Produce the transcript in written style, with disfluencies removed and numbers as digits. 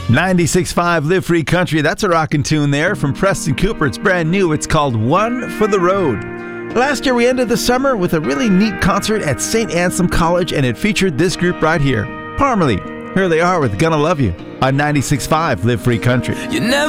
96.5 Live Free Country. That's a rockin' tune there from Preston Cooper. It's brand new. It's called One for the Road. Last year we ended the summer with a really neat concert at St. Anselm College, and it featured this group right here, Parmalee. Here they are with Gonna Love You on 96.5 Live Free Country. You never